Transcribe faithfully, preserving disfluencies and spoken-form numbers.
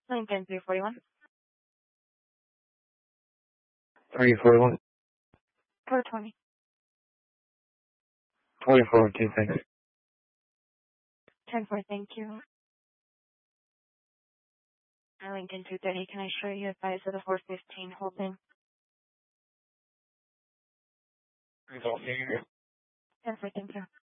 Lincoln three forty-one. three forty-one. four twenty. twenty-four, two, thanks. ten four, thank you. Uh, Lincoln two thirty, can I show you advice of the four fifteen holding? Result here. ten four, thank you.